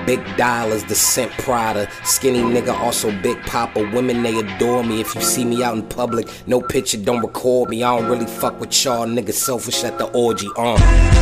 Big dollars, the scent Prada. Skinny nigga, also Big Papa. Women, they adore me. If you see me out in public, no picture, don't record me. I don't really fuck with y'all niggas selfish at the orgy.